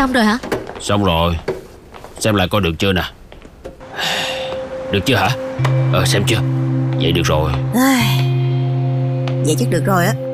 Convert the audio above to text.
Xong rồi hả? Xong rồi. Xem lại coi được chưa nè. Được chưa hả? Xem chưa? Vậy được rồi. Vậy chắc được rồi á.